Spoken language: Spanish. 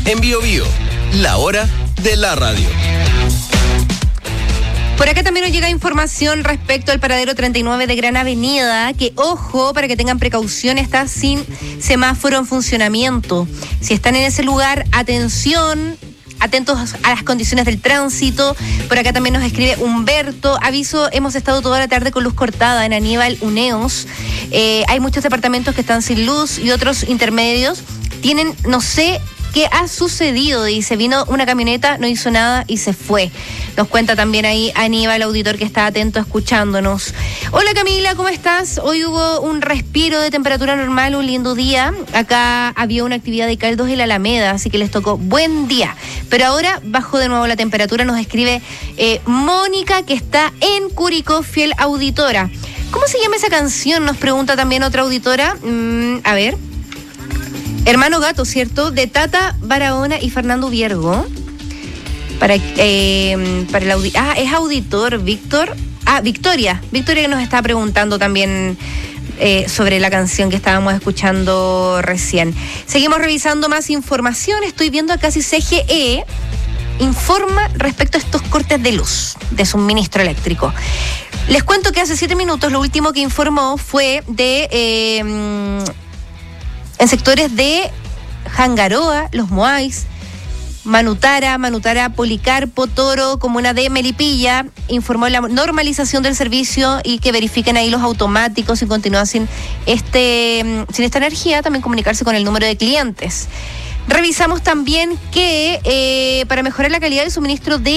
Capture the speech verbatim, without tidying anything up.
en Bio Bio, la hora de la radio. Por acá también nos llega información respecto al paradero treinta y nueve de Gran Avenida, que ojo, para que tengan precaución, está sin semáforo en funcionamiento. Si están en ese lugar, atención, atentos a las condiciones del tránsito. Por acá también nos escribe Humberto, aviso, hemos estado toda la tarde con luz cortada en Aníbal Uneos. Eh, hay muchos departamentos que están sin luz y otros intermedios tienen, no sé qué ha sucedido, dice, vino una camioneta, no hizo nada y se fue. Nos cuenta también ahí Aníbal, auditor que está atento escuchándonos. Hola Camila, ¿cómo estás? Hoy hubo un respiro de temperatura normal, un lindo día. Acá había una actividad de caldos en la Alameda, así que les tocó buen día. Pero ahora bajó de nuevo la temperatura, nos escribe eh, Mónica, que está en Curicó, fiel auditora. ¿Cómo se llama esa canción? Nos pregunta también otra auditora. Mm, a ver. Hermano Gato, ¿cierto? De Tata Barahona y Fernando Viergo. Para, eh, para el audi- ah, es auditor, Víctor. Ah, Victoria. Victoria que nos está preguntando también eh, sobre la canción que estábamos escuchando recién. Seguimos revisando más información. Estoy viendo acá si C G E informa respecto a estos cortes de luz, de suministro eléctrico. Les cuento que hace siete minutos lo último que informó fue de... Eh, en sectores de Jangaroa, Los Moais, Manutara, Manutara, Policarpo, Toro, comuna de Melipilla, informó la normalización del servicio y que verifiquen ahí los automáticos y continúan sin, este, sin esta energía, también comunicarse con el número de clientes. Revisamos también que eh, para mejorar la calidad del suministro de